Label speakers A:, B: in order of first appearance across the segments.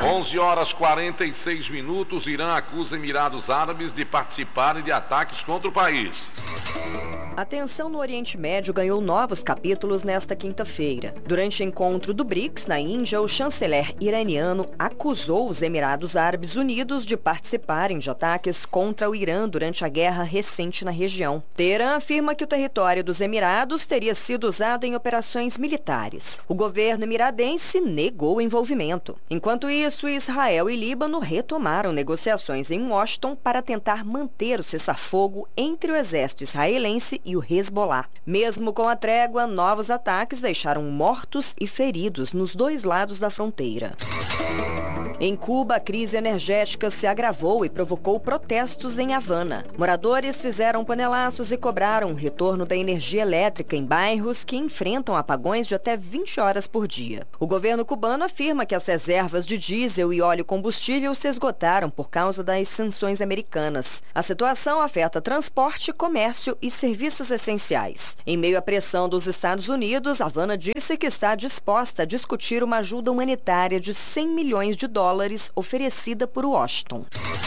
A: 11 horas 46 minutos, Irã acusa Emirados Árabes de participarem de ataques contra o país.
B: A tensão no Oriente Médio ganhou novos capítulos nesta quinta-feira. Durante o encontro do BRICS na Índia, o chanceler iraniano acusou os Emirados Árabes Unidos de participarem de ataques contra o Irã durante a guerra recente na região. Teherã afirma que o território dos Emirados teria sido usado em operações militares. O governo emiradense negou o envolvimento. Enquanto isso, Israel e Líbano retomaram negociações em Washington para tentar manter o cessar-fogo entre o exército israelense e o Hezbollah. Mesmo com a trégua, novos ataques deixaram mortos e feridos nos dois lados da fronteira. Em Cuba, a crise energética se agravou e provocou protestos em Havana. Moradores fizeram panelaços e cobraram o retorno da energia elétrica em bairros que enfrentam apagões de até 20 horas por dia. O governo cubano afirma que as reservas de diesel e óleo combustível se esgotaram por causa das sanções americanas. A situação afeta transporte, comércio e serviços essenciais. Em meio à pressão dos Estados Unidos, Havana disse que está disposta a discutir uma ajuda humanitária de 100 milhões de dólares oferecida por Washington.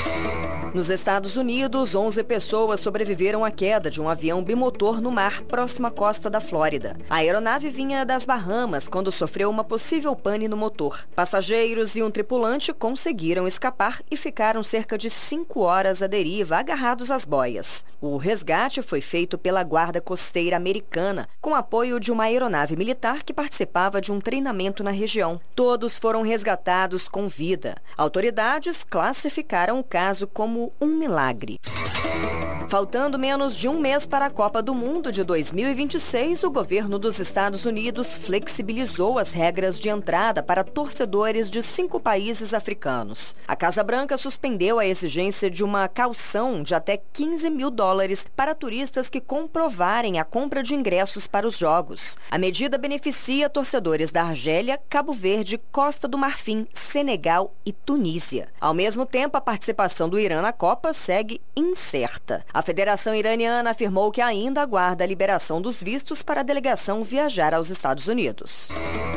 B: Nos Estados Unidos, 11 pessoas sobreviveram à queda de um avião bimotor no mar próximo à costa da Flórida. A aeronave vinha das Bahamas quando sofreu uma possível pane no motor. Passageiros e um tripulante conseguiram escapar e ficaram cerca de 5 horas à deriva, agarrados às boias. O resgate foi feito pela Guarda Costeira Americana, com apoio de uma aeronave militar que participava de um treinamento na região. Todos foram resgatados com vida. Autoridades classificaram o caso como um milagre. Faltando menos de um mês para a Copa do Mundo de 2026, o governo dos Estados Unidos flexibilizou as regras de entrada para torcedores de 5 países africanos. A Casa Branca suspendeu a exigência de uma caução de até $15 mil para turistas que comprovarem a compra de ingressos para os jogos. A medida beneficia torcedores da Argélia, Cabo Verde, Costa do Marfim, Senegal e Tunísia. Ao mesmo tempo, a participação do Irã na Copa segue incerta. A Federação Iraniana afirmou que ainda aguarda a liberação dos vistos para a delegação viajar aos Estados Unidos.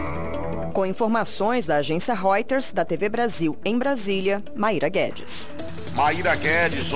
B: Com informações da agência Reuters, da TV Brasil em Brasília, Maíra Guedes.
A: Maíra Guedes,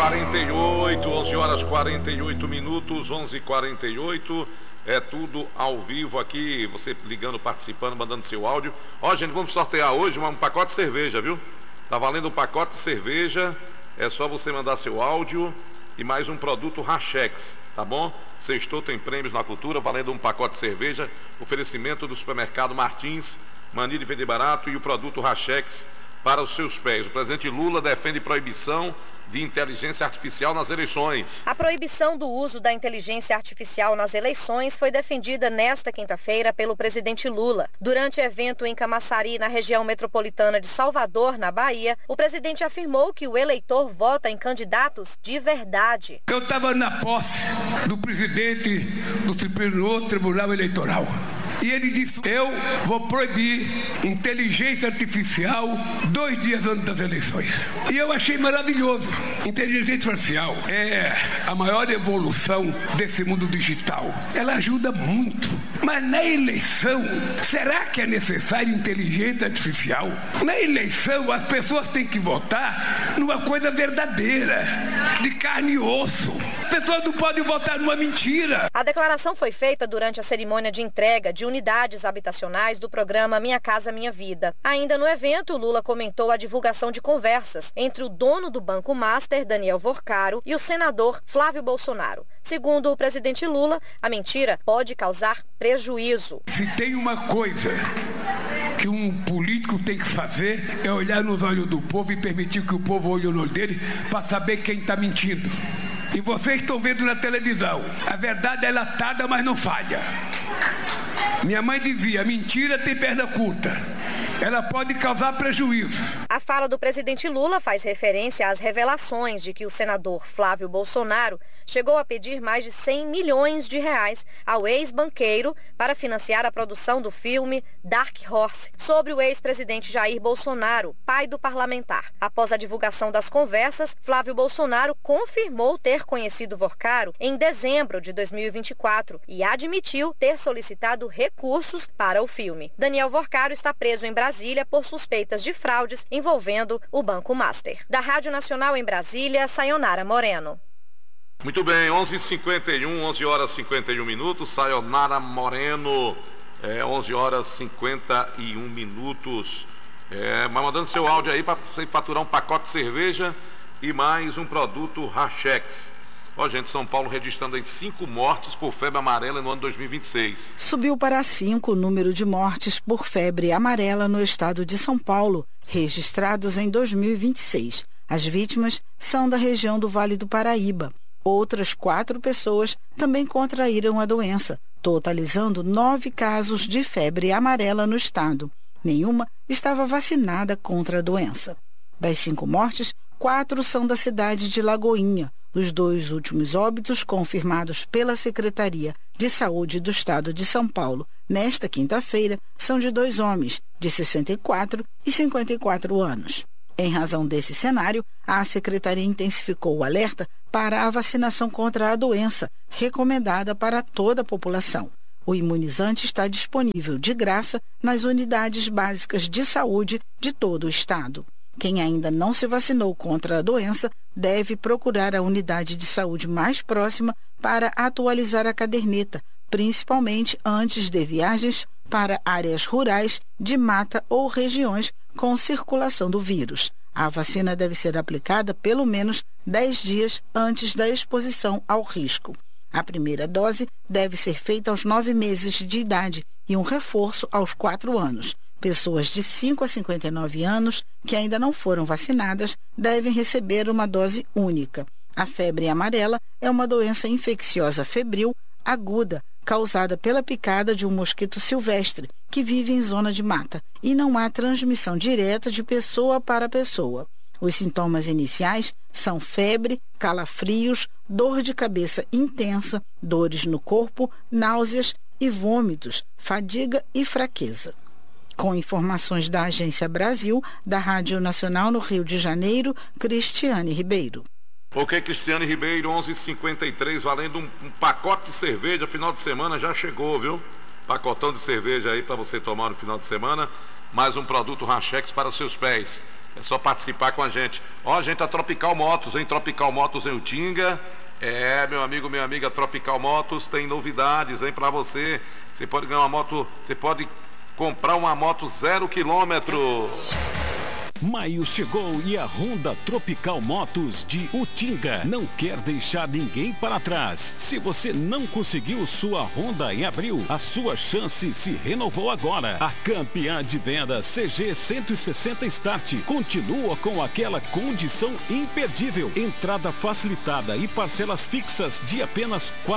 A: 11h48, 11 horas 48 minutos, 11h48. É tudo ao vivo aqui, você ligando, participando, mandando seu áudio. Ó, gente, vamos sortear hoje um pacote de cerveja, viu? Tá valendo um pacote de cerveja, é só você mandar seu áudio e mais um produto Rachex, tá bom? Sextou tem prêmios na cultura, valendo um pacote de cerveja, oferecimento do supermercado Martins, mania de vender barato e o produto Rachex para os seus pés. O presidente Lula defende proibição de inteligência artificial nas eleições.
C: A proibição do uso da inteligência artificial nas eleições foi defendida nesta quinta-feira pelo presidente Lula. Durante evento em Camaçari, na região metropolitana de Salvador, na Bahia, o presidente afirmou que o eleitor vota em candidatos de verdade.
D: Eu estava na posse do presidente do Superior Tribunal Eleitoral. E ele disse, eu vou proibir inteligência artificial 2 dias antes das eleições. E eu achei maravilhoso. Inteligência artificial é a maior evolução desse mundo digital. Ela ajuda muito. Mas na eleição, será que é necessário inteligência artificial? Na eleição, as pessoas têm que votar numa coisa verdadeira, de carne e osso. As pessoas não podem votar numa mentira.
C: A declaração foi feita durante a cerimônia de entrega de unidades habitacionais do programa Minha Casa Minha Vida. Ainda no evento, Lula comentou a divulgação de conversas entre o dono do Banco Master, Daniel Vorcaro, e o senador Flávio Bolsonaro. Segundo o presidente Lula, a mentira pode causar prejuízo.
D: Se tem uma coisa que um político tem que fazer é olhar nos olhos do povo e permitir que o povo olhe no olho dele para saber quem está mentindo. E vocês estão vendo na televisão, a verdade é latada, mas não falha. Minha mãe dizia, mentira tem perna curta. Ela pode causar prejuízo.
C: A fala do presidente Lula faz referência às revelações de que o senador Flávio Bolsonaro chegou a pedir mais de 100 milhões de reais ao ex-banqueiro para financiar a produção do filme Dark Horse, sobre o ex-presidente Jair Bolsonaro, pai do parlamentar. Após a divulgação das conversas, Flávio Bolsonaro confirmou ter conhecido Vorcaro em dezembro de 2024 e admitiu ter solicitado recursos para o filme. Daniel Vorcaro está preso em Brasília por suspeitas de fraudes envolvendo o Banco Master. Da Rádio Nacional em Brasília, Sayonara Moreno.
A: Muito bem, 11h51, 11 horas 51 minutos, Sayonara Moreno, 11 horas 51 minutos. Mas mandando seu áudio aí para você faturar um pacote de cerveja e mais um produto Rachex. Ó, gente, São Paulo registrando aí 5 mortes por febre amarela no ano 2026.
E: Subiu para 5 o número de mortes por febre amarela no estado de São Paulo, registrados em 2026. As vítimas são da região do Vale do Paraíba. Outras 4 pessoas também contraíram a doença, totalizando 9 casos de febre amarela no estado. Nenhuma estava vacinada contra a doença. Das 5 mortes, 4 são da cidade de Lagoinha. Os 2 últimos óbitos confirmados pela Secretaria de Saúde do Estado de São Paulo nesta quinta-feira são de 2 homens, de 64 e 54 anos. Em razão desse cenário, a Secretaria intensificou o alerta para a vacinação contra a doença, recomendada para toda a população. O imunizante está disponível de graça nas unidades básicas de saúde de todo o estado. Quem ainda não se vacinou contra a doença deve procurar a unidade de saúde mais próxima para atualizar a caderneta, principalmente antes de viagens para áreas rurais, de mata ou regiões com circulação do vírus. A vacina deve ser aplicada pelo menos 10 dias antes da exposição ao risco. A primeira dose deve ser feita aos 9 meses de idade e um reforço aos 4 anos. Pessoas de 5 a 59 anos que ainda não foram vacinadas devem receber uma dose única. A febre amarela é uma doença infecciosa febril aguda, causada pela picada de um mosquito silvestre, que vive em zona de mata, e não há transmissão direta de pessoa para pessoa. Os sintomas iniciais são febre, calafrios, dor de cabeça intensa, dores no corpo, náuseas e vômitos, fadiga e fraqueza. Com informações da Agência Brasil, da Rádio Nacional no Rio de Janeiro, Cristiane Ribeiro.
A: Ok, Cristiane Ribeiro, 11h53, valendo um pacote de cerveja, final de semana já chegou, viu? Pacotão de cerveja aí para você tomar no final de semana, mais um produto Rachex para seus pés. É só participar com a gente. Ó, gente, a Tropical Motos, hein? Tropical Motos em Utinga. Meu amigo, minha amiga, Tropical Motos tem novidades, hein, para você. Você pode ganhar uma moto, você pode comprar uma moto 0 km.
F: Maio chegou e a Honda Tropical Motos de Utinga não quer deixar ninguém para trás. Se você não conseguiu sua Honda em abril, a sua chance se renovou agora. A campeã de venda CG 160 Start continua com aquela condição imperdível. Entrada facilitada e parcelas fixas de apenas R$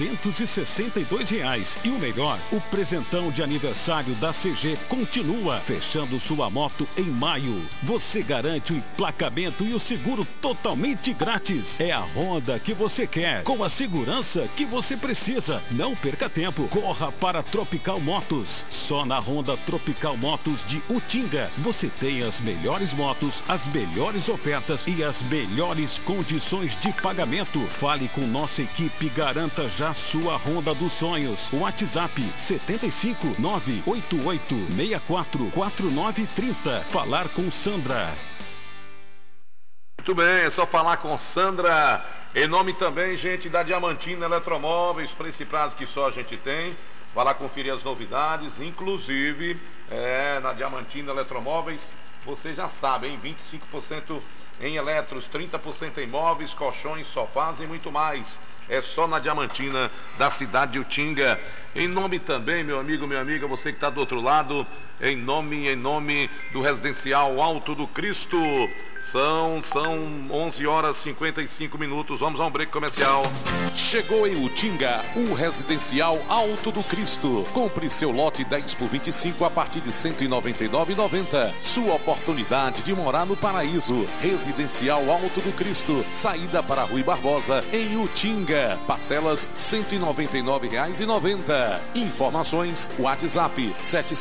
F: 462. E o melhor, o presentão de aniversário da CG continua, fechando sua moto em maio. Você garante o emplacamento e o seguro totalmente grátis. É a Honda que você quer, com a segurança que você precisa. Não perca tempo, corra para Tropical Motos. Só na Honda Tropical Motos de Utinga você tem as melhores motos, as melhores ofertas e as melhores condições de pagamento. Fale com nossa equipe e garanta já sua Honda dos sonhos. WhatsApp 75 988 64 4930. Falar com Sandra.
A: Muito bem, é só falar com Sandra. Em nome também, gente, da Diamantina Eletromóveis, preço e prazo que só a gente tem. Vai lá conferir as novidades, inclusive na Diamantina Eletromóveis, você já sabe, hein? 25% em eletros, 30% em móveis, colchões, sofás e muito mais. É só na Diamantina da cidade de Utinga. Em nome também, meu amigo, minha amiga, você que está do outro lado, em nome do Residencial Alto do Cristo. São 11 horas 55 minutos. Vamos a um break comercial.
G: Chegou em Utinga o Residencial Alto do Cristo. Compre seu lote 10 por 25 a partir de R$ 199,90. Sua oportunidade oportunidade de morar no paraíso. Residencial Alto do Cristo, saída para Rui Barbosa, em Utinga. Parcelas R$ 199,90. Informações, WhatsApp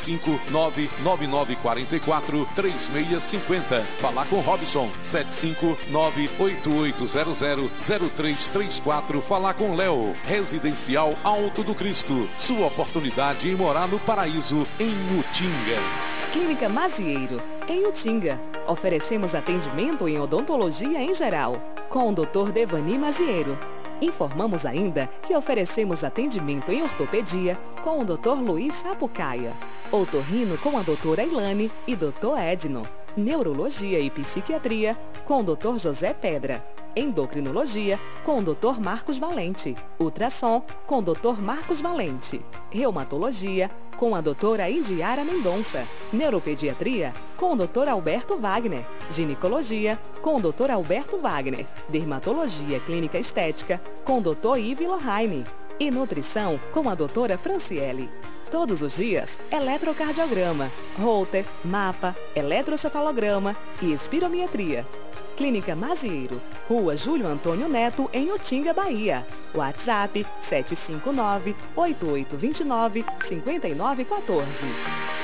G: 75999443650. Falar com Robson 75988000334. Falar com Léo. Residencial Alto do Cristo, sua oportunidade em morar no paraíso em Utinga.
H: Clínica Mazieiro, em Utinga. Oferecemos atendimento em odontologia em geral, com o Dr. Devani Mazieiro. Informamos ainda que oferecemos atendimento em ortopedia com o Dr. Luiz Sapucaia. Otorrino com a doutora Ilane e Dr. Edno. Neurologia e psiquiatria com o Dr. José Pedra. Endocrinologia com o Dr. Marcos Valente. Ultrassom com o Dr. Marcos Valente. Reumatologia com a doutora Indiara Mendonça. Neuropediatria com o Dr. Alberto Wagner. Ginecologia com o Dr. Alberto Wagner. Dermatologia clínica estética com o Dr. Ivi Lohane. E nutrição com a doutora Franciele. Todos os dias, eletrocardiograma, Holter, mapa, eletrocefalograma e espirometria. Clínica Mazieiro, Rua Júlio Antônio Neto, em Utinga, Bahia. WhatsApp 759-8829-5914.